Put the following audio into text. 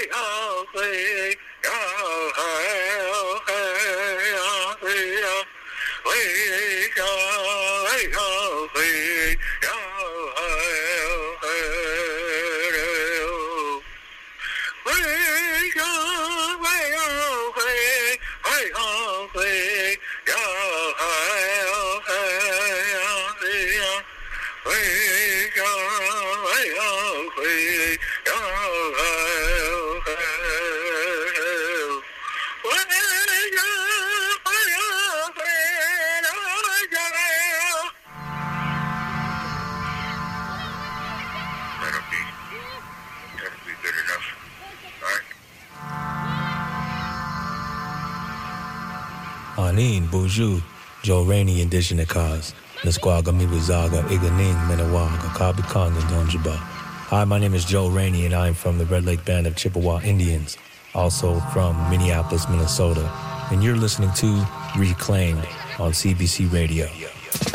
Anin, Buju, Joe Rainey, Indigenous Cause, Nisquaga, Mibuzaga, Iganing, Menawaga, Kabikong, and Donjiba. Hi, my name is Joe Rainey, and I am from the Red Lake Band of Chippewa Indians, also from Minneapolis, Minnesota. And you're listening to Reclaimed on CBC Radio.